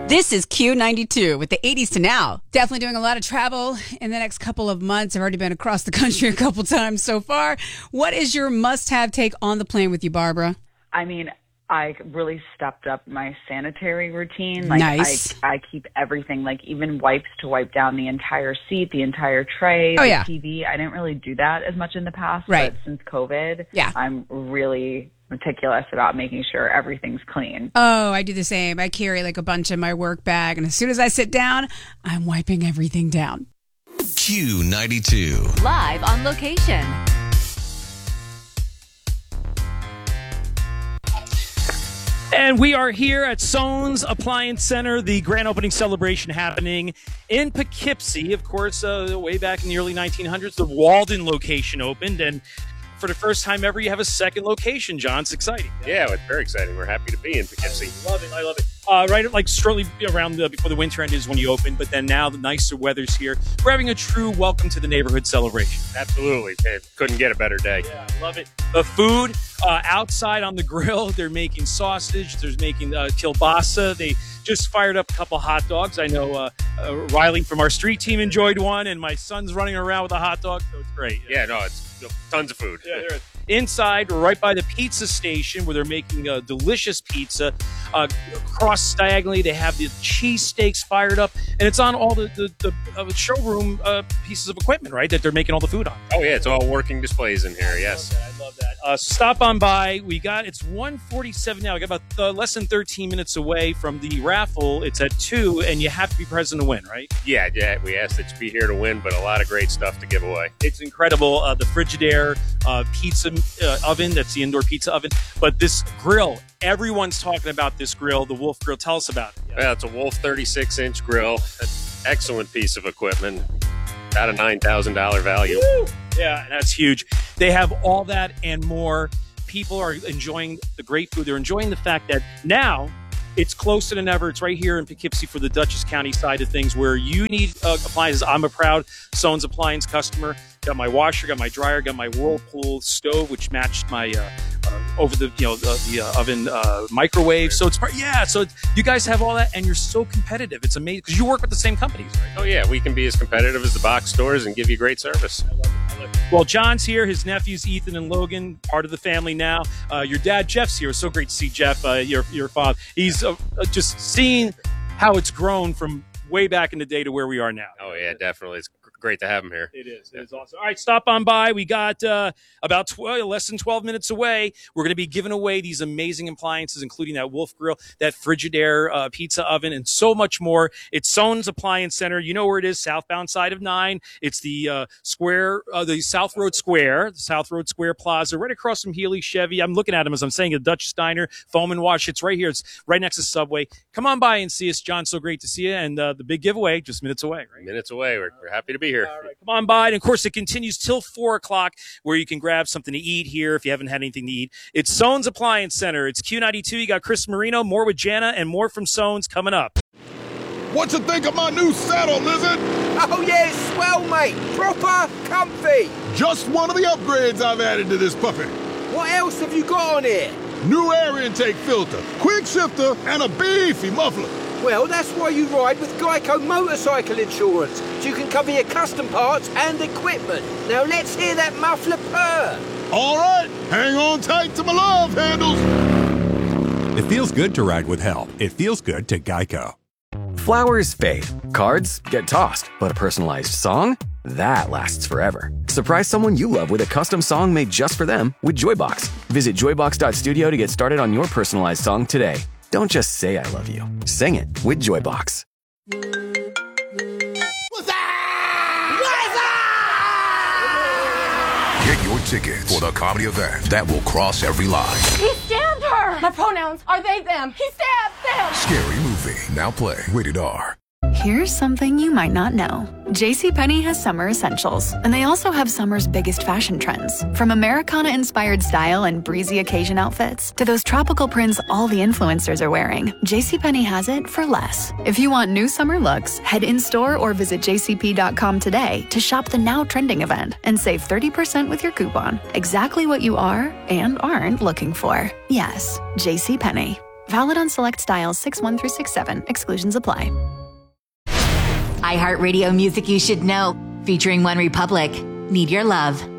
This is Q92 with the 80s to now. Definitely doing a lot of travel in the next couple of months. I've already been across the country a couple times so far. What is your must-have take on the plane with you, Barbara? I mean, I really stepped up my sanitary routine. Like, nice. I keep everything, like even wipes to wipe down the entire seat, the entire tray, the TV. I didn't really do that as much in the past, right. But since COVID, yeah. I'm really meticulous about making sure everything's clean. Oh, I do the same. I carry like a bunch in my work bag, and as soon as I sit down, I'm wiping everything down. Q92. Live on location. And we are here at Sones Appliance Center, the grand opening celebration happening in Poughkeepsie. Of course, way back in the early 1900s, the Walden location opened, and for the first time ever, you have a second location, John. It's exciting. Yeah, it's very exciting. We're happy to be in Poughkeepsie. I love it. Right, like shortly around before the winter end is when you open, but then now the nicer weather's here. We're having a true welcome to the neighborhood celebration. Absolutely. Couldn't get a better day. Yeah, I love it. The food outside on the grill, they're making sausage, they're making kielbasa. They just fired up a couple hot dogs. I know Riley from our street team enjoyed one, and my son's running around with a hot dog, so it's great. Yeah, no, it's tons of food. Yeah, there is. Inside, right by the pizza station where they're making a delicious pizza. Across diagonally, they have the cheesesteaks fired up, and it's on all the showroom pieces of equipment, right, that they're making all the food on. Oh, yeah, it's all working displays in here, yes. I love that. So stop on by. It's 1:47 now. We got about less than 13 minutes away from the raffle. It's at 2, and you have to be present to win, right? Yeah, we asked that you be here to win, but a lot of great stuff to give away. It's incredible. The Frigidaire pizza oven, that's the indoor pizza oven. But this grill, everyone's talking about this grill, the Wolf Grill. Tell us about it. Yeah. Well, it's a Wolf 36-inch grill. That's an excellent piece of equipment. About a $9,000 value. Woo! Yeah, that's huge. They have all that and more. People are enjoying the great food. They're enjoying the fact that now it's closer than ever. It's right here in Poughkeepsie for the Dutchess County side of things where you need appliances. I'm a proud Sones Appliance customer. Got my washer, got my dryer, got my Whirlpool stove, which matched my over the oven microwave. So so you guys have all that, and you're so competitive. It's amazing because you work with the same companies, right? Oh yeah, we can be as competitive as the box stores and give you great service. I love it. Well, John's here. His nephews Ethan and Logan, part of the family now. Your dad Jeff's here. It's so great to see Jeff, your father. He's just seeing how it's grown from way back in the day to where we are now. Oh yeah, definitely. It's great to have him here. It is. It is awesome. All right, stop on by. We got about less than 12 minutes away. We're going to be giving away these amazing appliances, including that Wolf Grill, that Frigidaire pizza oven, and so much more. It's Sones Appliance Center. You know where it is, southbound side of 9. It's the square, the South Road Square, the South Road Square Plaza, right across from Healy Chevy. I'm looking at them as I'm saying, a Dutch Diner, Foam and Wash. It's right here. It's right next to Subway. Come on by and see us, John. So great to see you. And the big giveaway, just minutes away, right? Minutes away. We're happy to be here. All right, come on by. And of course, it continues till 4 o'clock where you can grab something to eat here if you haven't had anything to eat. It's Sones Appliance Center. It's Q92. You got Chris Marino, more with Jana, and more from Sones coming up. What you think of my new saddle, Lizard? Oh, yeah, it's swell, mate. Proper comfy. Just one of the upgrades I've added to this puppy. What else have you got on here? New air intake filter, quick shifter, and a beefy muffler. Well, that's why you ride with Geico Motorcycle Insurance, so you can cover your custom parts and equipment. Now let's hear that muffler purr. All right, hang on tight to my love handles. It feels good to ride with help. It feels good to Geico. Flowers fade, cards get tossed, but a personalized song? That lasts forever. Surprise someone you love with a custom song made just for them with Joybox. Visit joybox.studio to get started on your personalized song today. Don't just say I love you. Sing it with Joybox. Get your ticket for the comedy event that will cross every line. He stabbed her! My pronouns are they, them. He stabbed them! Scary movie. Now play. Rated R. Here's something you might not know. JCPenney has summer essentials, and they also have summer's biggest fashion trends. From Americana-inspired style and breezy occasion outfits to those tropical prints all the influencers are wearing, JCPenney has it for less. If you want new summer looks, head in-store or visit jcp.com today to shop the now trending event and save 30% with your coupon. Exactly what you are and aren't looking for. Yes, JCPenney. Valid on select styles 6-1 through 6-7. Exclusions apply. iHeartRadio music you should know, featuring One Republic. Need Your Love.